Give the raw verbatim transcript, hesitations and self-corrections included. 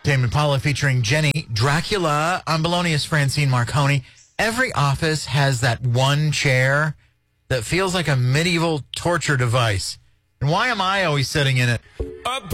Tame Impala featuring Jenny Dracula. I'm Belonious Francine Marconi. Every office has that one chair that feels like a medieval torture device. And why am I always sitting in it?